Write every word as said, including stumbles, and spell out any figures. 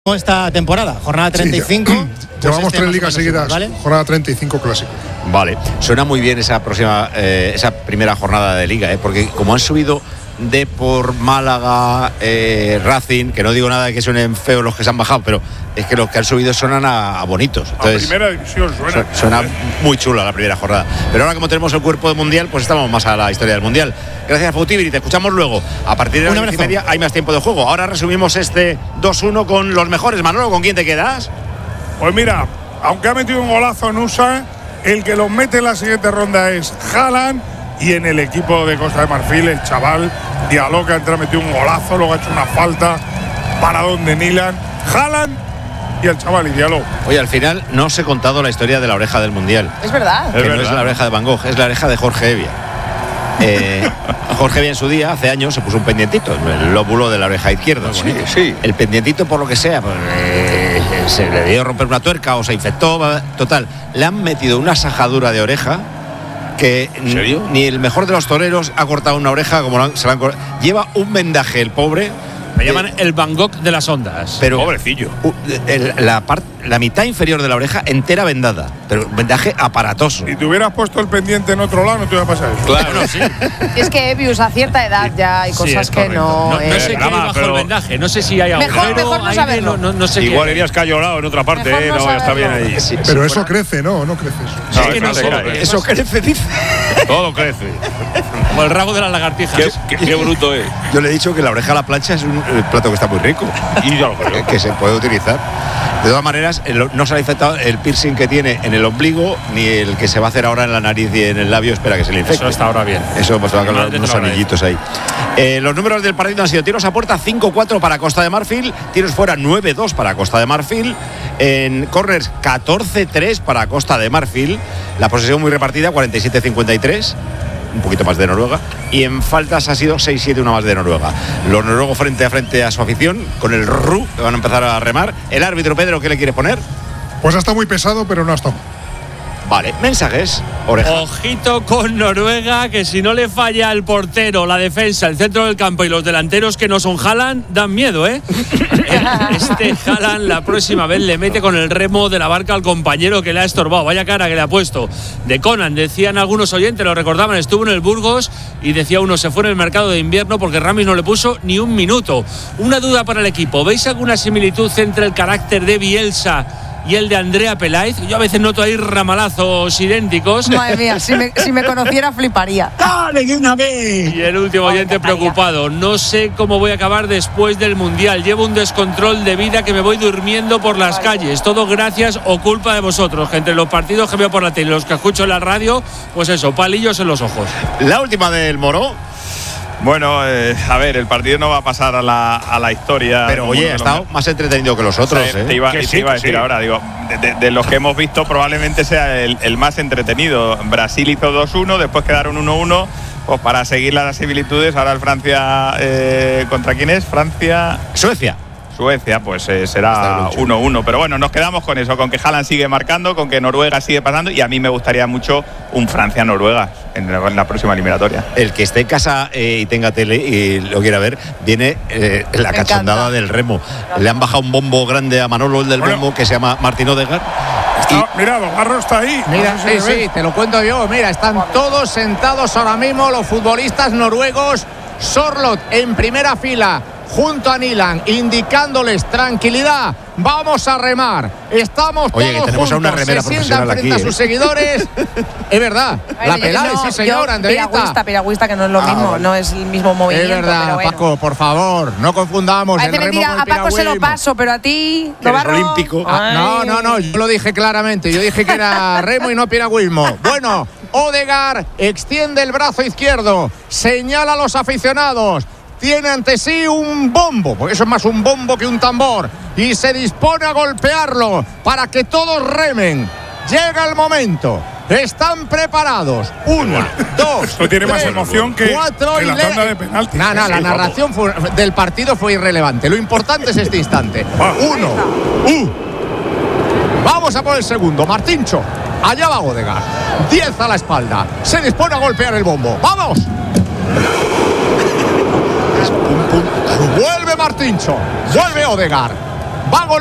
Esta temporada, jornada treinta y cinco. Sí, ya, llevamos pues este tres ligas seguidas, ¿vale? Jornada treinta y cinco clásico. Vale, suena muy bien esa próxima, eh, esa primera jornada de liga, ¿eh? Porque como han subido Depor, Málaga, eh, Racing, que no digo nada de que suenen feos los que se han bajado, pero es que los que han subido suenan a, a bonitos. Entonces, la primera división suena. Su, suena muy chula la primera jornada. Pero ahora como tenemos el cuerpo de mundial, pues estamos más a la historia del mundial. Gracias, Fautibiri, te escuchamos luego. A partir de las diez y media hay más tiempo de juego. Ahora resumimos este dos uno con los mejores. Manolo, ¿con quién te quedas? Pues mira, aunque ha metido un golazo en U S A, el que los mete en la siguiente ronda es Haaland. Y en el equipo de Costa de Marfil, el chaval dialoga, entra, metió un golazo, luego ha hecho una falta para donde Nilan. Haaland y el chaval y diálogo. Oye, al final no os he contado la historia de la oreja del mundial. Es verdad. Que es no verdad. es la oreja de Van Gogh, es la oreja de Jorge Evia. Eh, Jorge Evia en su día, hace años, se puso un pendientito, el lóbulo de la oreja izquierda. Sí, sí. El pendientito, por lo que sea, pues, eh, se le dio a romper una tuerca o se infectó. Total, le han metido una sajadura de oreja que ni, ni el mejor de los toreros ha cortado una oreja como la, se la han cortado. Lleva un vendaje el pobre. Me llaman el Van Gogh de las ondas. Pero pobrecillo. El, la, part, la mitad inferior de la oreja entera vendada, pero un vendaje aparatoso. Si te hubieras puesto el pendiente en otro lado, no te iba a pasar eso. Claro, no, sí. Es que Evius, a cierta edad ya hay cosas sí, que no. No, no eh, sé qué hay bajo pero... el vendaje, no sé si hay Mejor, agujero, mejor no aire, saberlo. no, no sé Igual qué. irías cayolado en otra parte, Mejor eh, no no, está bien saberlo. ahí. Sí, Pero sí, eso fuera. crece, ¿no? No crece eso. No, Sí, que no eso sé, cae. Eso crece, dice. Todo crece. Como el rabo de las lagartijas. Qué, qué, qué bruto es. Yo le he dicho que la oreja a la plancha es un eh, plato que está muy rico. Y yo lo creo. Que se puede utilizar. De todas maneras, el, no se le ha infectado el piercing que tiene en el ombligo, ni el que se va a hacer ahora en la nariz y en el labio. Espera que se le infecte. Eso está ahora bien. Eso, pues va a Mi con madre te unos lo agradece. anillitos ahí. Eh, los números del partido han sido tiros a puerta cinco cuatro para Costa de Marfil, tiros fuera nueve dos para Costa de Marfil, en corners catorce tres para Costa de Marfil, la posesión muy repartida, cuarenta y siete cincuenta y tres. Un poquito más de Noruega, y en faltas ha sido seis siete, una más de Noruega. Los noruegos frente a frente a su afición, con el R U, que van a empezar a remar. El árbitro, Pedro, ¿qué le quiere poner? Pues ha estado muy pesado, pero no ha estado. Vale, mensajes, oreja. Ojito con Noruega, que si no le falla el portero, la defensa, el centro del campo y los delanteros que no son Haaland, dan miedo, ¿eh? Este Haaland la próxima vez le mete con el remo de la barca al compañero que le ha estorbado. Vaya cara que le ha puesto. De Conan, decían algunos oyentes, lo recordaban, estuvo en el Burgos y decía uno, se fue en el mercado de invierno porque Ramis no le puso ni un minuto. Una duda para el equipo, ¿veis alguna similitud entre el carácter de Bielsa y el de Andrea Peláez? Yo a veces noto ahí ramalazos idénticos. Madre mía, si me, si me conociera fliparía. ¡Dale, que una vez! Y el último oyente preocupado. No sé cómo voy a acabar después del Mundial. Llevo un descontrol de vida que me voy durmiendo por las calles. Todo gracias o culpa de vosotros. Que entre los partidos que veo por la tele y los que escucho en la radio, pues eso, palillos en los ojos. La última del Moro. Bueno, eh, a ver, el partido no va a pasar a la, a la historia. Pero oye, ha estado más entretenido que los otros, Sí, ¿eh? Te iba, Que te sí, iba a que decir sí. ahora, digo, de, de- de los que hemos visto probablemente sea el, el más entretenido. Brasil hizo dos uno, después quedaron uno uno. Pues para seguir las similitudes, ahora el Francia, eh, ¿contra quién es? Francia... Suecia. Suecia, pues eh, Está será el ocho. uno uno. Pero bueno, nos quedamos con eso, con que Haaland sigue marcando, con que Noruega sigue pasando, y a mí me gustaría mucho un Francia-Noruega en la, en la próxima eliminatoria. El que esté en casa eh, y tenga tele y lo quiera ver, viene eh, la Me cachondada encanta. del remo. Le han bajado un bombo grande a Manolo, el del Bueno. bombo, que se llama Martín Odegaard. Está, mira, Don Garro está ahí. Mira, No sé sí, si se sí, ve. te lo cuento yo. Mira, están todos sentados ahora mismo los futbolistas noruegos. Sorloth en primera fila, junto a Nilan, indicándoles tranquilidad. Vamos a remar. Estamos Oye, que todos tenemos a una juntos. remera Se sientan profesional frente aquí, a sus ¿eh? seguidores. Es verdad. La Bueno, Peláez, no, sí, señor, yo, Andreita. piragüista, piragüista, que no es lo Ah, mismo, vale. no es el mismo Es movimiento. verdad, pero bueno. Paco, por favor, no confundamos Parece el remo mentira, con el a Paco se lo piragüismo. paso, pero a ti, Que eres Novarro. olímpico. Ah, no, no, no, yo lo dije claramente. Yo dije que era remo y no piragüismo. Bueno, Odegaard extiende el brazo izquierdo, señala a los aficionados. Tiene ante sí un bombo, porque eso es más un bombo que un tambor, y se dispone a golpearlo para que todos remen. Llega el momento. Están preparados. Una, dos, Esto tiene más tres, emoción que- cuatro que y la le- tanda de penaltis. No, no, Sí, la sí, narración fue- del partido fue irrelevante. Lo importante es este instante. Uno, uh. Vamos a por el segundo. Martíncho. Allá va Odegaard. Diez a la espalda. Se dispone a golpear el bombo. ¡Vamos! Vuelve Martíncho. Vuelve Odegaard. Va a